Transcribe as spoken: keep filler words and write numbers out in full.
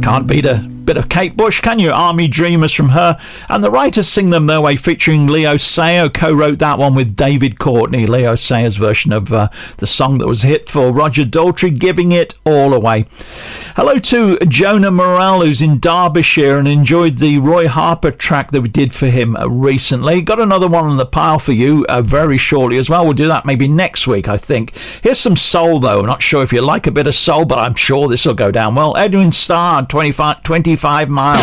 Can't beat a bit of Kate Bush, can you? Army Dreamers from her. And the writers sing them their way, featuring Leo Sayer, co-wrote that one with David Courtney. Leo Sayer's version of uh, the song that was a hit for Roger Daltrey, Giving It All Away. Hello to Jonah Morrell, who's in Derbyshire and enjoyed the Roy Harper track that we did for him uh, recently. Got another one on the pile for you uh, very shortly as well. We'll do that maybe next week, I think. Here's some soul, though. I'm not sure if you like a bit of soul, but I'm sure this will go down well. Edwin Starr, twenty-five, twenty-five miles.